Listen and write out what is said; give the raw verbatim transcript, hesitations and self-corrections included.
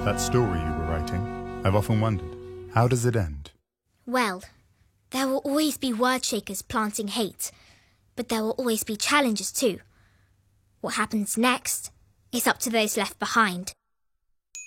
That story you were writing, I've often wondered, how does it end? Well, there will always be word shakers planting hate, but there will always be challenges too. What happens next is up to those left behind.